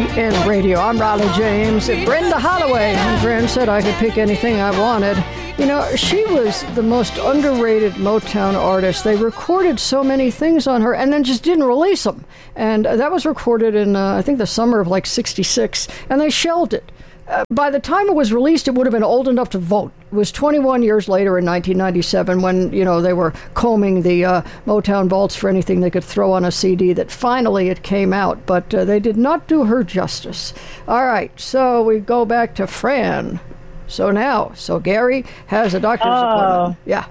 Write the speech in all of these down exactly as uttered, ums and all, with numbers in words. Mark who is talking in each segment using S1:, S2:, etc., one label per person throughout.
S1: in radio. I'm Riley James. Brenda Holloway. And Fran said I could pick anything I wanted. You know, she was the most underrated Motown artist. They recorded so many things on her and then just didn't release them. And that was recorded in, uh, I think, the summer of like sixty-six. And they shelved it. Uh, by the time it was released, it would have been old enough to vote. It was twenty-one years later in nineteen ninety-seven when, you know, they were combing the uh, Motown vaults for anything they could throw on a C D that finally it came out. But uh, they did not do her justice. All right, so we go back to Fran. So now, so Gary has a doctor's
S2: oh.
S1: appointment. Yeah.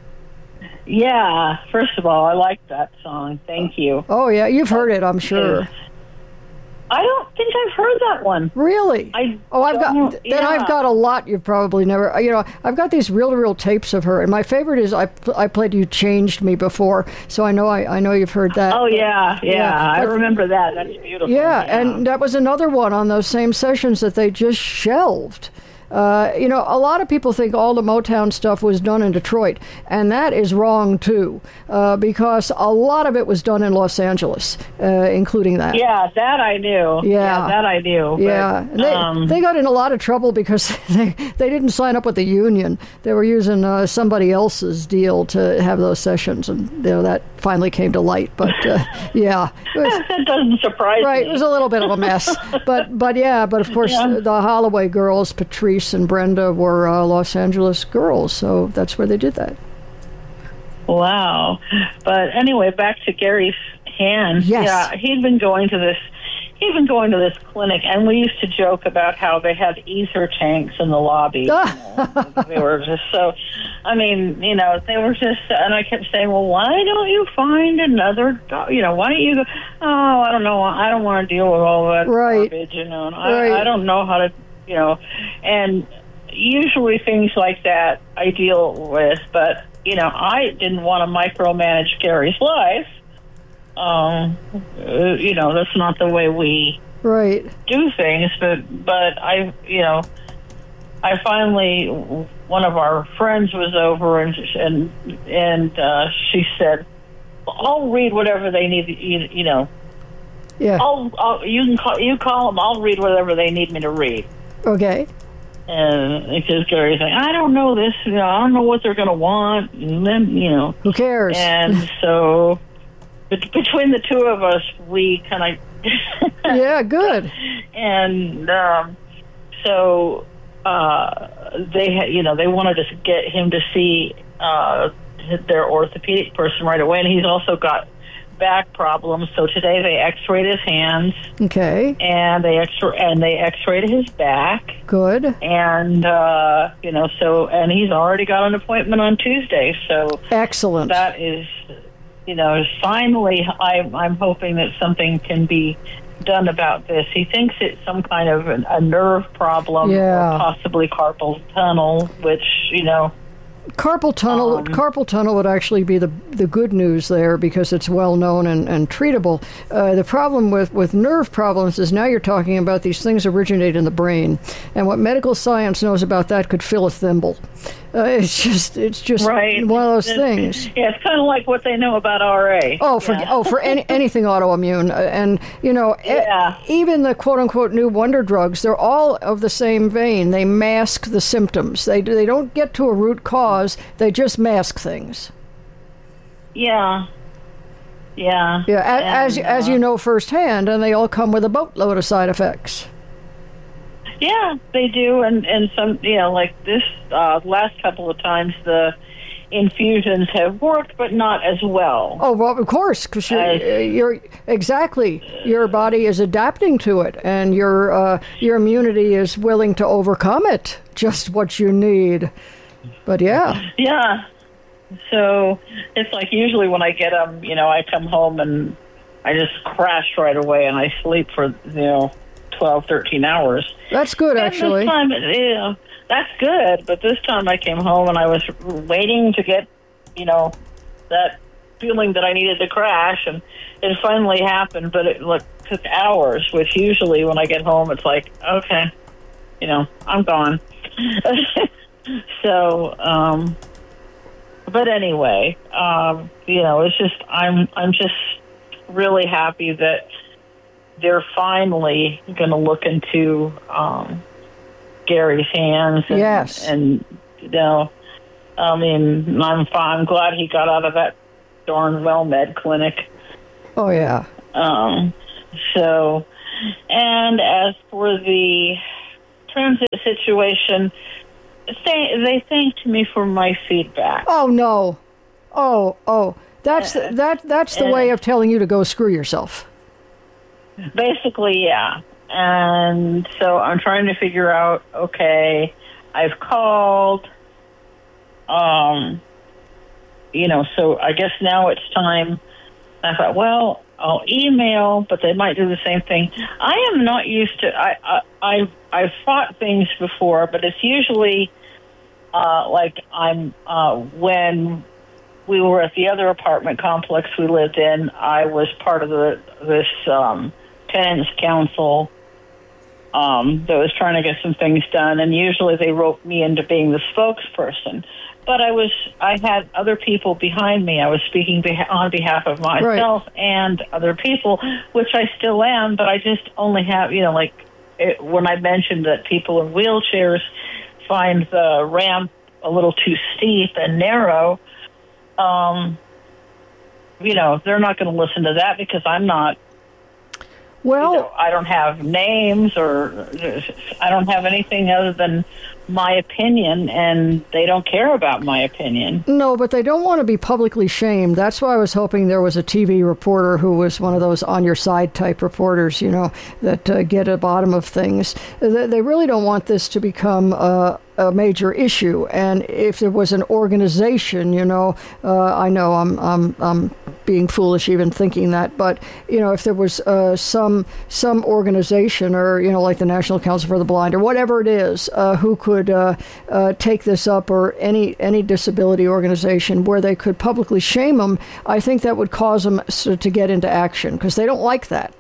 S2: Yeah, first of all, I like that song. Thank you.
S1: Oh, yeah, you've heard it, I'm sure.
S2: I don't think I've heard that one.
S1: Really?
S2: I
S1: oh, I've got. Then
S2: yeah.
S1: I've got a lot. You've probably never. You know, I've got these reel-to-reel tapes of her, and my favorite is I. I played "You Changed Me" before, so I know. I, I know you've heard that.
S2: Oh yeah, yeah. yeah. I remember that. That's beautiful.
S1: Yeah,
S2: yeah,
S1: and that was another one on those same sessions that they just shelved. Uh, you know, a lot of people think all the Motown stuff was done in Detroit, and that is wrong, too, uh, because a lot of it was done in Los Angeles, uh, including that.
S2: Yeah, that I knew.
S1: Yeah,
S2: yeah that I knew.
S1: Yeah,
S2: but,
S1: they,
S2: um,
S1: they got in a lot of trouble because they, they didn't sign up with the union. They were using uh, somebody else's deal to have those sessions, and you know, that finally came to light. But, uh, yeah. It was,
S2: that doesn't surprise
S1: right,
S2: me.
S1: Right, it was a little bit of a mess. but, but yeah, but of course, yeah. the Holloway girls, Patrice and Brenda, were uh, Los Angeles girls, so that's where they did that.
S2: Wow. But anyway, back to Gary's hand.
S1: Yes.
S2: Yeah, he'd been going to this he'd been going to this clinic, and we used to joke about how they had ether tanks in the lobby. You know, they were just so, I mean, you know, they were just, and I kept saying, well, why don't you find another, do- you know, why don't you go, oh, I don't know, I don't want to deal with all that
S1: right.
S2: garbage, you know, and I,
S1: right.
S2: I don't know how to, you know, and usually things like that I deal with, but, you know, I didn't want to micromanage Gary's life. Um, uh, you know, that's not the way we
S1: right.
S2: do things, but, but I, you know, I finally, one of our friends was over and, and, and, uh, she said, I'll read whatever they need, you, you know,
S1: yeah.
S2: I'll, I'll, you can call, you call them, I'll read whatever they need me to read.
S1: Okay.
S2: And because Gary's like, I don't know this, you know, I don't know what they're going to want, and then, you know.
S1: Who cares?
S2: And so, but between the two of us, we kind of...
S1: yeah, good.
S2: And um, so uh, they, had, you know, they wanted to get him to see uh, their orthopedic person right away, and he's also got back problems. So today they x-rayed his hands.
S1: Okay.
S2: And they x and they x-rayed his back.
S1: Good.
S2: And uh, you know, so and he's already got an appointment on Tuesday. So
S1: excellent.
S2: That is, you know, finally, I, I'm hoping that something can be done about this. He thinks it's some kind of an, a nerve problem,
S1: yeah.
S2: or possibly carpal tunnel, which, you know.
S1: Carpal tunnel um, carpal tunnel would actually be the the good news there because it's well known and, and treatable. Uh, the problem with, with nerve problems is now you're talking about these things originate in the brain, and what medical science knows about that could fill a thimble. Uh, it's just it's just
S2: right.
S1: one of those
S2: it's,
S1: things.
S2: Yeah, it's kind of like what they know about R A.
S1: Oh, for
S2: yeah.
S1: oh for any, anything autoimmune, uh, and you know,
S2: yeah.
S1: e- even the quote unquote new wonder drugs, they're all of the same vein. They mask the symptoms. They they don't get to a root cause. They just mask things.
S2: Yeah. Yeah.
S1: Yeah,
S2: and,
S1: as
S2: uh,
S1: as you know firsthand, and they all come with a boatload of side effects.
S2: Yeah, they do, and and some, you know, like this uh, last couple of times, the infusions have worked, but not as well.
S1: Oh, well, of course, because you're, uh, you're exactly your body is adapting to it, and your uh, your immunity is willing to overcome it. Just what you need. But yeah.
S2: Yeah. So it's like usually when I get them, you know, I come home and I just crash right away and I sleep for, you know, twelve, thirteen hours.
S1: That's good,
S2: and
S1: actually.
S2: This time, you know, that's good, but this time I came home and I was waiting to get, you know, that feeling that I needed to crash, and it finally happened, but it like, took hours, which usually when I get home it's like, okay, you know, I'm gone. So, um, but anyway, um, you know, it's just, I'm, I'm just really happy that they're finally going to look into um, Gary's hands. And,
S1: yes.
S2: And, you know, I mean, I'm fine. I'm glad he got out of that darn WellMed clinic.
S1: Oh, yeah.
S2: Um, so, and as for the transit situation, they, they thanked me for my feedback.
S1: Oh, no. Oh, oh. That's uh, that. That's the uh, way of telling you to go screw yourself.
S2: Basically, yeah. And so I'm trying to figure out, okay, I've called, um, you know, so I guess now it's time. I thought, well, I'll email, but they might do the same thing. I am not used to, I, I, I've, I've fought things before, but it's usually uh, like I'm, uh, when we were at the other apartment complex we lived in, I was part of the this um, tenants council um, that was trying to get some things done, and usually they roped me into being the spokesperson. But I was, I had other people behind me. I was speaking beha- on behalf of myself right. and other people, which I still am, but I just only have, you know, like it, when I mentioned that people in wheelchairs find the ramp a little too steep and narrow, um, you know, they're not going to listen to that because I'm not,
S1: well,
S2: you know, I don't have names or I don't have anything other than my opinion, and they don't care about my opinion.
S1: No, but they don't want to be publicly shamed. That's why I was hoping there was a T V reporter who was one of those on-your-side type reporters, you know, that uh, get at the bottom of things. They really don't want this to become uh, a major issue. And if there was an organization, you know, uh, I know I'm, I'm, I'm being foolish even thinking that, but, you know, if there was uh, some some organization or, you know, like the National Council for the Blind or whatever it is, uh, who could Uh, uh, take this up, or any any disability organization where they could publicly shame them, I think that would cause them so, to get into action because they don't like that.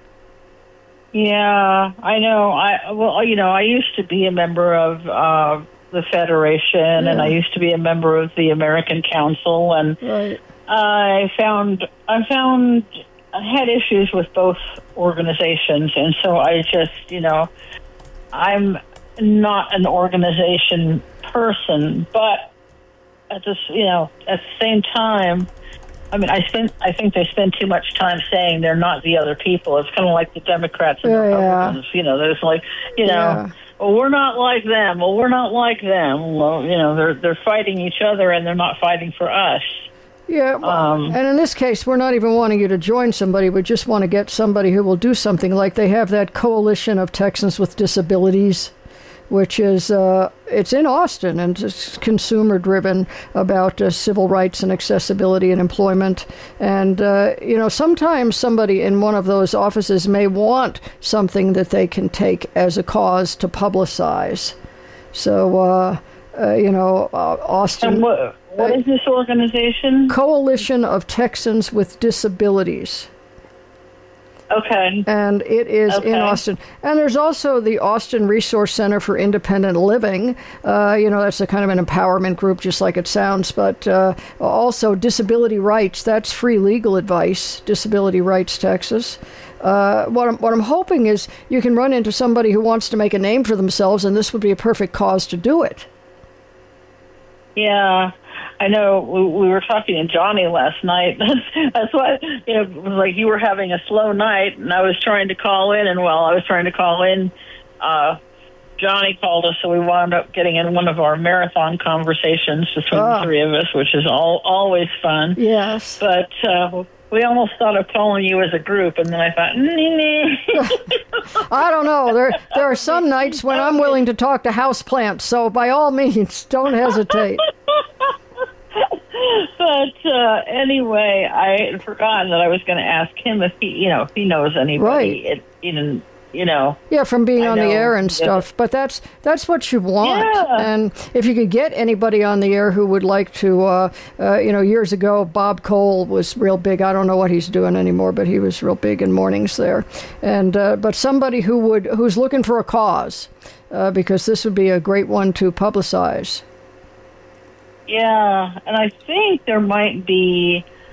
S2: Yeah, I know. I well, you know, I used to be a member of uh, the Federation, yeah. and I used to be a member of the American Council, and
S1: right.
S2: I found I found I had issues with both organizations, and so I just, you know, I'm not an organization person, but at this, you know, at the same time, I mean, I spend, I think they spend too much time saying they're not the other people. It's kind of like the Democrats and
S1: yeah,
S2: Republicans,
S1: yeah.
S2: you know, there's like, you know,
S1: yeah.
S2: well, we're not like them. Well, we're not like them. Well, you know, they're, they're fighting each other and they're not fighting for us.
S1: Yeah, um, and in this case, we're not even wanting you to join somebody. We just want to get somebody who will do something. Like they have that Coalition of Texans with Disabilities, which is, uh, it's in Austin, and it's consumer-driven about uh, civil rights and accessibility and employment. And, uh, you know, sometimes somebody in one of those offices may want something that they can take as a cause to publicize. So, uh, uh, you know, uh, Austin...
S2: And what, what is this organization?
S1: Coalition of Texans with Disabilities.
S2: Okay.
S1: And it is
S2: okay.
S1: in Austin. And there's also the Austin Resource Center for Independent Living. Uh, you know, that's a kind of an empowerment group, just like it sounds. But uh, also Disability Rights, that's free legal advice, Disability Rights Texas. Uh, what I'm, what I'm hoping is you can run into somebody who wants to make a name for themselves, and this would be a perfect cause to do it.
S2: Yeah. I know we, we were talking to Johnny last night. That's, that's why, you know, it was like you were having a slow night, and I was trying to call in, and while I was trying to call in, uh, Johnny called us, so we wound up getting in one of our marathon conversations between oh. the three of us, which is all, always fun.
S1: Yes.
S2: But uh, we almost thought of calling you as a group, and then I thought,
S1: I don't know. There, there are some nights when I'm willing to talk to houseplants, so by all means, don't hesitate.
S2: But uh, anyway, I had forgotten that I was going to ask him if he, you know, if he knows anybody.
S1: Right.
S2: It, even, you know.
S1: Yeah, from being
S2: I
S1: on
S2: know.
S1: the air and stuff. But that's that's what you want.
S2: Yeah.
S1: And if you could get anybody on the air who would like to, uh, uh, you know, years ago, Bob Cole was real big. I don't know what he's doing anymore, but he was real big in mornings there. And uh, but somebody who would who's looking for a cause, uh, because this would be a great one to publicize.
S2: Yeah, and I think there might be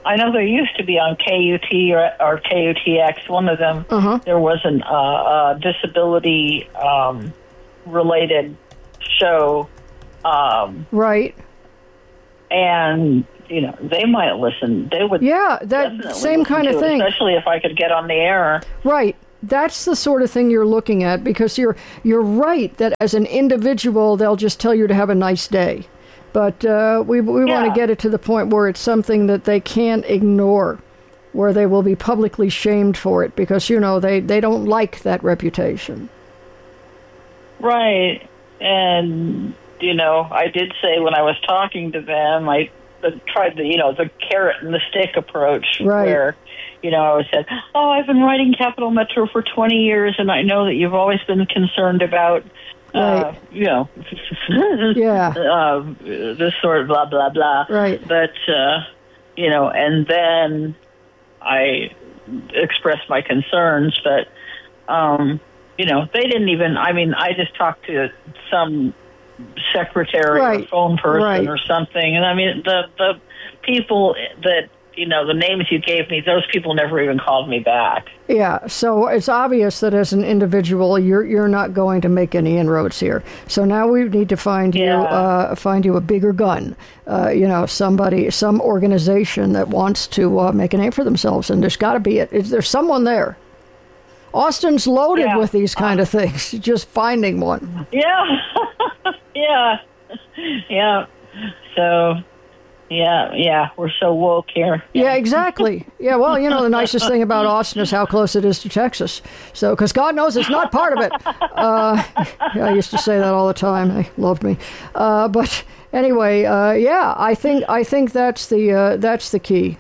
S2: I know there used to be on K U T or, or K U T X, one of them,
S1: uh-huh.
S2: there was an uh, uh, disability um, related show. Um,
S1: right.
S2: And, you know, they might listen. They would
S1: Yeah, that same kind of
S2: it,
S1: thing.
S2: Especially if I could get on the air.
S1: Right. That's the sort of thing you're looking at, because you're you're right that as an individual, they'll just tell you to have a nice day. But uh, we we
S2: Yeah.
S1: want to get it to the point where it's something that they can't ignore, where they will be publicly shamed for it, because, you know, they, they don't like that reputation.
S2: Right. And, you know, I did say when I was talking to them, I tried the, you know, the carrot and the stick approach,
S1: Right.
S2: where, you know, I said, oh, I've been writing Capital Metro for twenty years, and I know that you've always been concerned about, uh,
S1: Right.
S2: you know,
S1: Yeah.
S2: uh, this sort of blah, blah, blah.
S1: Right.
S2: But, uh, you know, and then I expressed my concerns, but, um, you know, they didn't even, I mean, I just talked to some secretary
S1: Right.
S2: or phone person
S1: Right.
S2: or something. And I mean, the, the people that, you know, the names you gave me, those people never even called me back.
S1: Yeah, so it's obvious that as an individual, you're you're not going to make any inroads here. So now we need to find you
S2: Yeah.
S1: uh, find you a bigger gun. Uh, you know, somebody, some organization that wants to uh, make a name for themselves, and there's got to be it. Is there someone there? Austin's loaded
S2: Yeah.
S1: with these kind of things. Just finding one.
S2: Yeah. yeah. Yeah. So, yeah, yeah, we're so woke here.
S1: Yeah, exactly. Yeah, well, you know, the nicest thing about Austin is how close it is to Texas. So, because God knows it's not part of it. Uh, I used to say that all the time. They loved me. Uh, but anyway, uh, yeah, I think I think that's the uh, that's the key.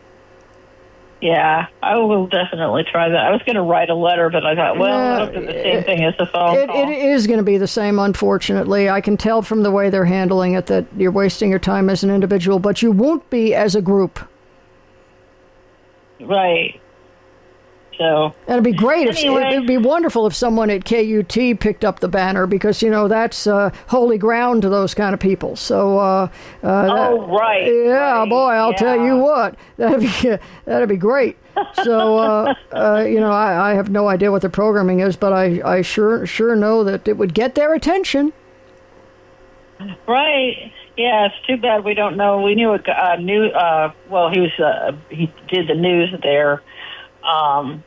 S2: Yeah, I will definitely try that. I was going to write a letter, but I thought, well,
S1: Yeah,
S2: that'll be the same thing as the phone
S1: It,
S2: call.
S1: it is going to be the same, unfortunately. I can tell from the way they're handling it that you're wasting your time as an individual, but you won't be as a group.
S2: Right. So,
S1: It'd be great.
S2: Anyway.
S1: If, it'd be wonderful if someone at K U T picked up the banner, because, you know, that's uh, holy ground to those kind of people. So, uh, uh, that,
S2: oh, right.
S1: yeah,
S2: right,
S1: boy, I'll
S2: yeah.
S1: tell you what, that'd be that'd be great. So, uh, uh, you know, I, I have no idea what the programming is, but I, I sure sure know that it would get their attention.
S2: Right. Yeah, it's too bad we don't know. We knew a uh, new. Uh, well, he was uh, he did the news there. Um,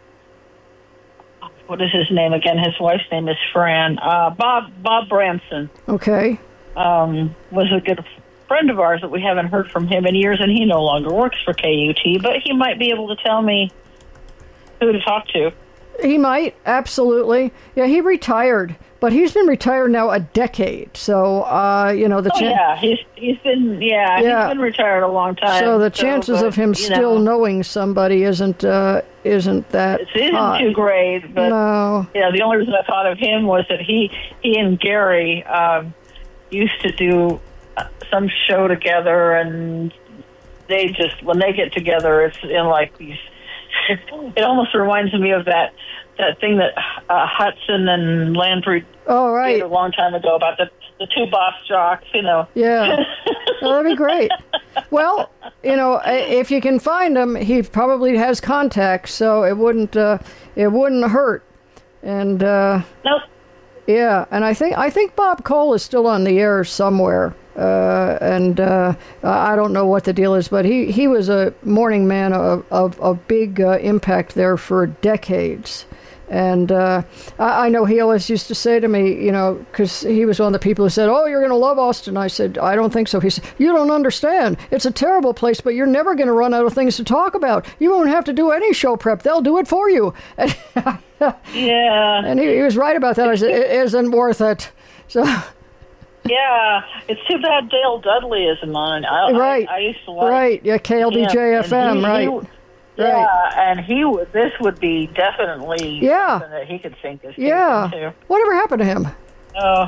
S2: what is his name again? His wife's name is Fran. Uh, Bob Bob Branson
S1: Okay.
S2: um, was a good friend of ours, but we haven't heard from him in years, and he no longer works for K U T. But he might be able to tell me who to talk to.
S1: He might, absolutely. Yeah, he retired, but he's been retired now a decade. So, uh, you know, the
S2: Oh
S1: chan-
S2: yeah, he's he's been yeah,
S1: Yeah.
S2: he's been retired a long time.
S1: So the chances
S2: but,
S1: of him
S2: you
S1: still
S2: know,
S1: knowing somebody isn't uh, isn't that
S2: it isn't
S1: high.
S2: too great. But
S1: No.
S2: yeah, the only reason I thought of him was that he he and Gary um, used to do uh, some show together, and they just when they get together, it's in like these. It almost reminds me of that that thing that uh, Hudson and Landry
S1: Oh, right.
S2: did a long time ago about the the two boss jocks, you know.
S1: Yeah. Well, that'd be great. Well, you know, i- if you can find him, he probably has contacts, so it wouldn't uh, it wouldn't hurt. And uh,
S2: Nope.
S1: yeah, and I think I think Bob Cole is still on the air somewhere. Uh, and uh, I don't know what the deal is, but he, he was a morning man of, of, of big uh, impact there for decades. And uh, I, I know he always used to say to me, you know, because he was one of the people who said, oh, you're going to love Austin. I said, I don't think so. He said, you don't understand. It's a terrible place, but you're never going to run out of things to talk about. You won't have to do any show prep. They'll do it for you. And,
S2: Yeah.
S1: and he, he was right about that. I said, it isn't worth it. So...
S2: Yeah, it's too bad Dale Dudley isn't on. I,
S1: Right.
S2: I, I used to like
S1: Right, yeah, K L B J F M,
S2: him, and he-
S1: right.
S2: he-
S1: Right.
S2: Yeah, and he would. This would be definitely
S1: Yeah.
S2: something that he could sink his teeth
S1: Yeah.
S2: into.
S1: Whatever happened to him?
S2: Oh,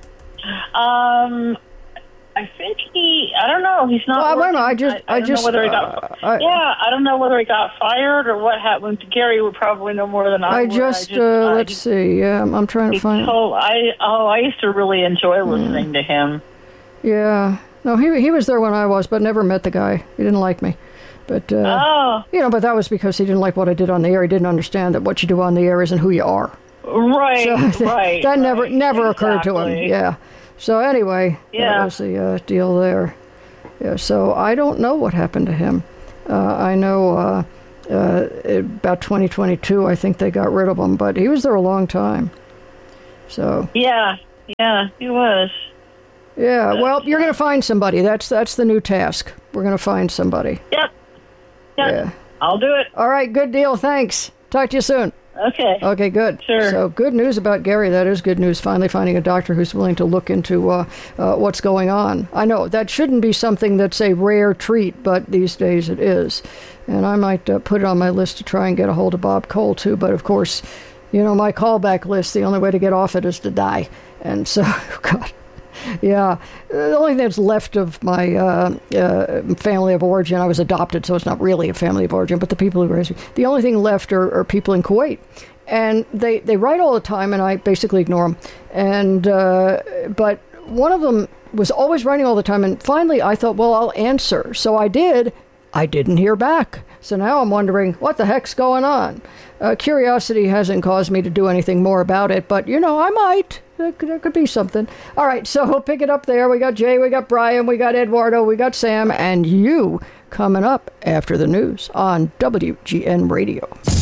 S2: um, I think he. I don't know. He's not.
S1: Well, I don't know,
S2: working.
S1: I just-
S2: I,
S1: I
S2: don't
S1: just,
S2: know whether he got.
S1: uh, I-
S2: yeah, I don't know whether he got fired or what happened. Gary would probably know more than I,
S1: I
S2: would.
S1: just,
S2: I just
S1: uh,
S2: I,
S1: let's see. Yeah, I'm, I'm trying to
S2: he
S1: find it.
S2: told, I oh, I used to really enjoy listening to him.
S1: Yeah. No, he he was there when I was, but never met the guy. He didn't like me. But, uh,
S2: oh.
S1: you know, but that was because he didn't like what I did on the air. He didn't understand that what you do on the air isn't who you are.
S2: Right,
S1: so
S2: right.
S1: That never
S2: right,
S1: never
S2: exactly.
S1: occurred to him. Yeah. So anyway,
S2: yeah.
S1: that was the uh, deal there. Yeah. So I don't know what happened to him. Uh, I know uh, uh, about twenty twenty-two, I think they got rid of him, but he was there a long time. So.
S2: Yeah, yeah, he was.
S1: Yeah. Well, you're going to find somebody. That's that's the new task. We're going to find somebody.
S2: Yep. Yep.
S1: Yeah.
S2: I'll do it.
S1: All right. Good deal. Thanks. Talk to you soon.
S2: Okay.
S1: Okay, good.
S2: Sure.
S1: So good news about Gary. That is good news. Finally finding a doctor who's willing to look into uh, uh, what's going on. I know that shouldn't be something that's a rare treat, but these days it is. And I might uh, put it on my list to try and get a hold of Bob Cole, too. But, of course, you know, my callback list, the only way to get off it is to die. And so, God. Yeah, the only thing that's left of my uh, uh, family of origin, I was adopted, so it's not really a family of origin, but the people who raised me, the only thing left are, are people in Kuwait. And they, they write all the time, and I basically ignore them. And, uh, but one of them was always writing all the time, and finally I thought, well, I'll answer. So I did. I didn't hear back. So now I'm wondering, what the heck's going on? Uh, curiosity hasn't caused me to do anything more about it, but, you know, I might. There could, there could be something. All right, so we'll pick it up there. We got Jay, we got Brian, we got Eduardo, we got Sam, and you coming up after the news on W G N Radio.